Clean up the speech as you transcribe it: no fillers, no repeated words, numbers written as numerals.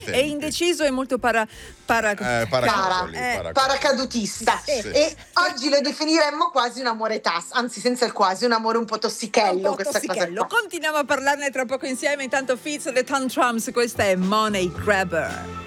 È indeciso e molto paracadutista. Sì. E oggi lo definiremmo quasi un amore anzi senza il quasi, un amore un po' tossichello, questa cosa qua. Continuiamo a parlarne tra poco insieme. Intanto Fitz e The Tantrums, questa è Money Grabber.